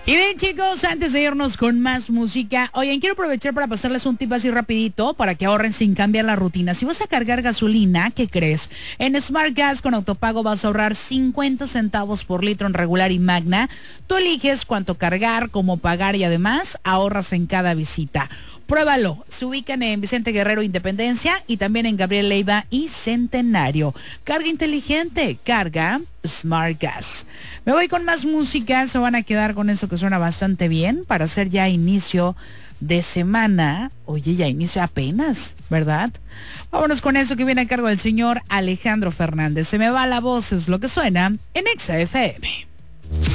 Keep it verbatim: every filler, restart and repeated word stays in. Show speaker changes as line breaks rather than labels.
Y bien, chicos, antes de irnos con más música, oigan, quiero aprovechar para pasarles un tip así rapidito para que ahorren sin cambiar la rutina. Si vas a cargar gasolina, ¿qué crees? En Smart Gas con Autopago vas a ahorrar cincuenta centavos por litro en regular y magna. Tú eliges cuánto cargar, cómo pagar y además ahorras en cada visita. Pruébalo. Se ubican en Vicente Guerrero Independencia y también en Gabriel Leiva y Centenario. Carga inteligente, carga Smart Gas. Me voy con más música, se van a quedar con eso que suena bastante bien para hacer ya inicio de semana. Oye, ya inicio apenas, ¿verdad? Vámonos con eso que viene a cargo del señor Alejandro Fernández. Se me va la voz, es lo que suena en Exa F M.